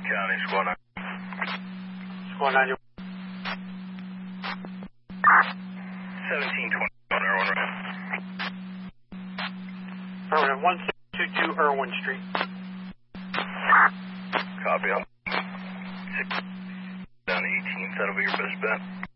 County, Squad 9. Squad 9. 1720 on Irwin. Irwin, 1622 Irwin Street. Copy. Down to 18th, that'll be your best bet.